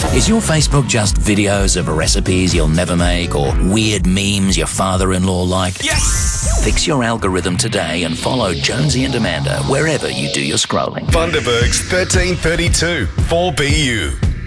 Is your Facebook just videos of recipes you'll never make or weird memes your father-in-law like? Yes! Fix your algorithm today and follow Jonesy and Amanda wherever you do your scrolling. Bundaberg's 1332 4BU.